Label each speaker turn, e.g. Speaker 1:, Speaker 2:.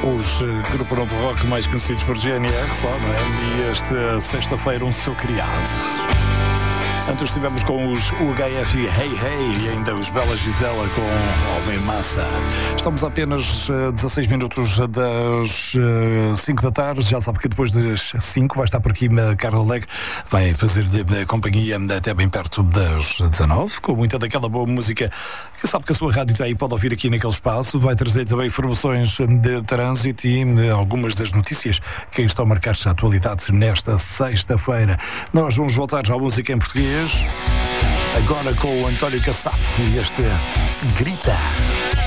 Speaker 1: Os Grupo Novo Rock, mais conhecidos por GNR, só, não é? E esta sexta-feira um seu criado. Antes estivemos com os UHF Hey Hey e ainda os Bela Gisela com Homem Massa. Estamos a apenas 16 minutos das 5 da tarde. Já sabe que depois das 5 vai estar por aqui a Carla Leg. Vai fazer de companhia até bem perto das 19, com muita daquela boa música que sabe que a sua rádio tem e pode ouvir aqui naquele espaço. Vai trazer também informações de trânsito e algumas das notícias que estão a marcar-se a atualidade nesta sexta-feira. Nós vamos voltar à música em português. Agora com o António Cassapo e este Grita.